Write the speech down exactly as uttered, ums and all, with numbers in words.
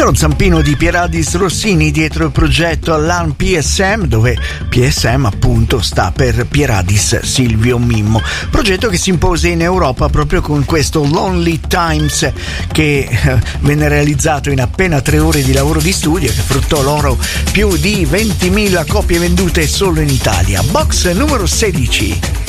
C'è lo zampino di Pieradis Rossini dietro il progetto Alarm P S M, dove P S M appunto sta per Pieradis Silvio Mimmo, progetto che si impose in Europa proprio con questo Lonely Times, che eh, venne realizzato in appena tre ore di lavoro di studio, che fruttò loro più di ventimila copie vendute solo in Italia. Box numero sedici.